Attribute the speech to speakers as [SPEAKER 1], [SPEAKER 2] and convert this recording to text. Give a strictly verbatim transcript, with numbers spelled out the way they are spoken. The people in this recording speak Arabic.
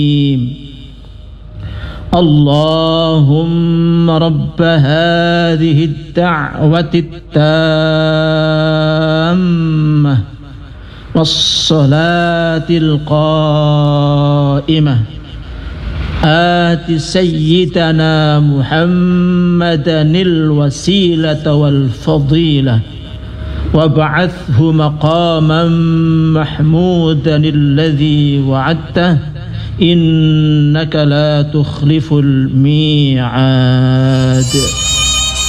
[SPEAKER 1] اللهم رب هذه الدعوة التامة والصلاة القائمة آت سيدنا محمدا الوسيلة والفضيلة وابعثه مقاما محمودا الذي وعدته إنك لا تخلف الميعاد.